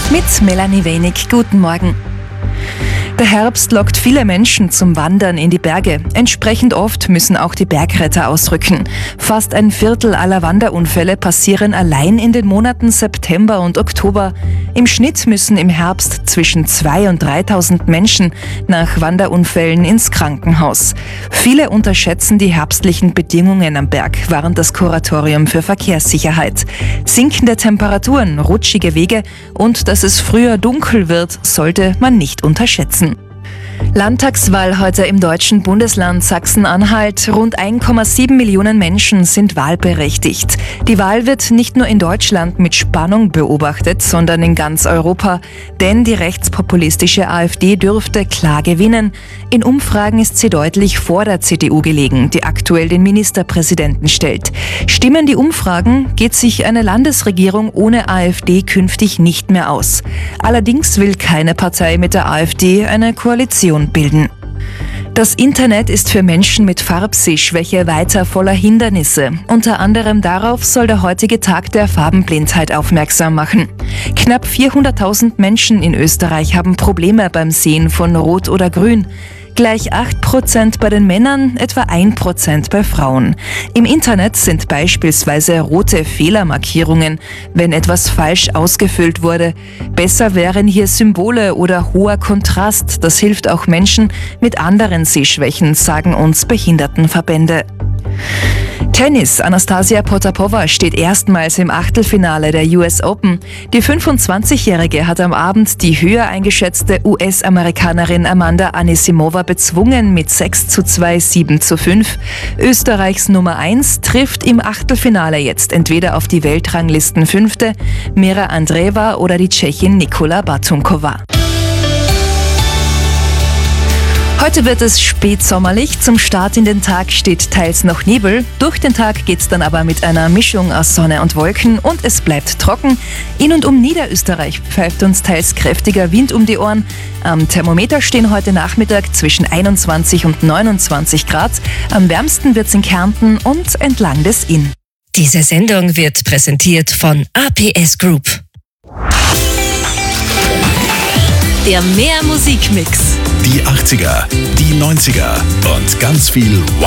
mit Melanie Wenig. Guten Morgen. Der Herbst lockt viele Menschen zum Wandern in die Berge. Entsprechend oft müssen auch die Bergretter ausrücken. Fast ein Viertel aller Wanderunfälle passieren allein in den Monaten September und Oktober. Im Schnitt müssen im Herbst zwischen 2.000 und 3.000 Menschen nach Wanderunfällen ins Krankenhaus. Viele unterschätzen die herbstlichen Bedingungen am Berg, warnt das Kuratorium für Verkehrssicherheit. Sinkende Temperaturen, rutschige Wege und dass es früher dunkel wird, sollte man nicht unterschätzen. Landtagswahl heute im deutschen Bundesland Sachsen-Anhalt. Rund 1,7 Millionen Menschen sind wahlberechtigt. Die Wahl wird nicht nur in Deutschland mit Spannung beobachtet, sondern in ganz Europa. Denn die rechtspopulistische AfD dürfte klar gewinnen. In Umfragen ist sie deutlich vor der CDU gelegen, die aktuell den Ministerpräsidenten stellt. Stimmen die Umfragen, geht sich eine Landesregierung ohne AfD künftig nicht mehr aus. Allerdings will keine Partei mit der AfD eine Koalition bilden. Das Internet ist für Menschen mit Farbsehschwäche weiter voller Hindernisse. Unter anderem darauf soll der heutige Tag der Farbenblindheit aufmerksam machen. Knapp 400.000 Menschen in Österreich haben Probleme beim Sehen von Rot oder Grün. Gleich 8% bei den Männern, etwa 1% bei Frauen. Im Internet sind beispielsweise rote Fehlermarkierungen, wenn etwas falsch ausgefüllt wurde. Besser wären hier Symbole oder hoher Kontrast. Das hilft auch Menschen mit anderen Sehschwächen, sagen uns Behindertenverbände. Tennis. Anastasia Potapova steht erstmals im Achtelfinale der US Open. Die 25-Jährige hat am Abend die höher eingeschätzte US-Amerikanerin Amanda Anisimova bezwungen mit 6:2, 7:5. Österreichs Nummer 1 trifft im Achtelfinale jetzt entweder auf die Weltranglistenfünfte Mira Andreeva oder die Tschechin Nikola Batunkova. Heute wird es spätsommerlich. Zum Start in den Tag steht teils noch Nebel. Durch den Tag geht's dann aber mit einer Mischung aus Sonne und Wolken und es bleibt trocken. In und um Niederösterreich pfeift uns teils kräftiger Wind um die Ohren. Am Thermometer stehen heute Nachmittag zwischen 21 und 29 Grad. Am wärmsten wird's in Kärnten und entlang des Inn. Diese Sendung wird präsentiert von APS Group. Der Mehr Musikmix. Die 80er, die 90er und ganz viel Wow.